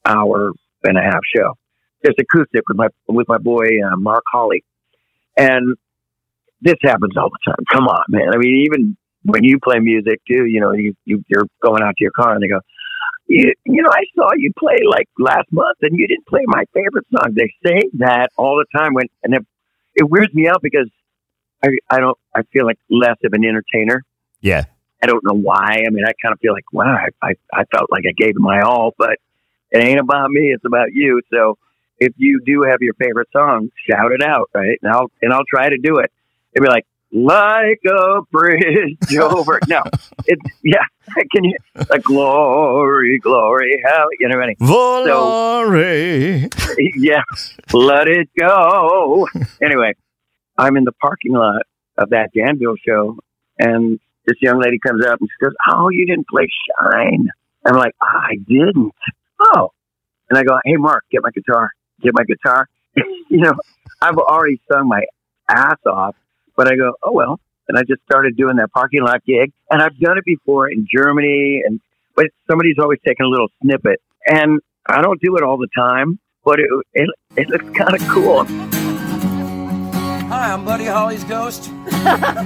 hour and a half show. Just acoustic with my boy Mark Hawley, and this happens all the time. Come on, man. I mean, even when you play music too, you know, you're going out to your car and they go, you know, I saw you play like last month and you didn't play my favorite song. They say that all the time it weirds me out because I feel like less of an entertainer. Yeah. I don't know why. I mean, I kind of feel like, wow, I felt like I gave it my all, but it ain't about me. It's about you. So if you do have your favorite song, shout it out, right? And I'll try to do it. It'd be like a bridge over. No, it's, yeah. Can you, like, glory, hell, you know, any. Glory. So, yeah, let it go. Anyway, I'm in the parking lot of that Danville show, and this young lady comes up and she goes, "Oh, you didn't play Shine." I'm like, "I didn't." Oh. And I go, "Hey, Mark, get my guitar. You know, I've already sung my ass off, but I go, "Oh, well." And I just started doing that parking lot gig. And I've done it before in Germany, but somebody's always taking a little snippet. And I don't do it all the time, but it looks kind of cool. Hi, I'm Buddy Holly's ghost.